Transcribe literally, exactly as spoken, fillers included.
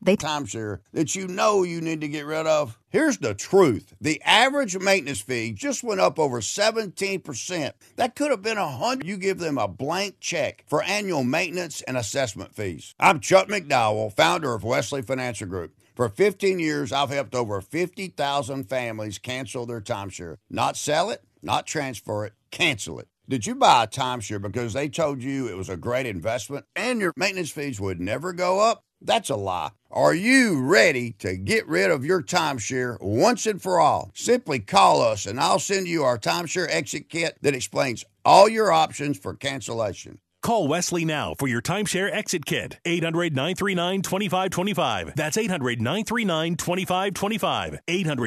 They timeshare that you know you need to get rid of? Here's the truth. The average maintenance fee just went up over seventeen percent. That could have been a hundred. You give them a blank check for annual maintenance and assessment fees. I'm Chuck McDowell, founder of Wesley Financial Group. For fifteen years, I've helped over fifty thousand families cancel their timeshare. Not sell it, not transfer it, cancel it. Did you buy a timeshare because they told you it was a great investment and your maintenance fees would never go up? That's a lie. Are you ready to get rid of your timeshare once and for all? Simply call us and I'll send you our timeshare exit kit that explains all your options for cancellation. Call Wesley now for your timeshare exit kit. eight hundred, nine three nine, two five two five. That's eight hundred, nine three nine, two five two five. eight hundred